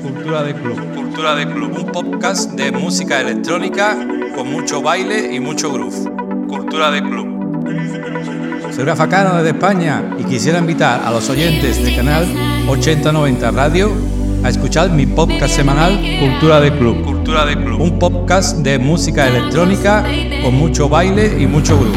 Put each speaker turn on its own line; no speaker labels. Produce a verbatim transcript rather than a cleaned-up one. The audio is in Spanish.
Cultura de Club.
Cultura de Club, un podcast de música electrónica con mucho baile y mucho groove. Cultura de Club.
Soy Rafa Cano desde España y quisiera invitar a los oyentes de Canal ochenta noventa Radio a escuchar mi podcast semanal Cultura de Club.
Cultura de Club,
un podcast de música electrónica con mucho baile y mucho groove.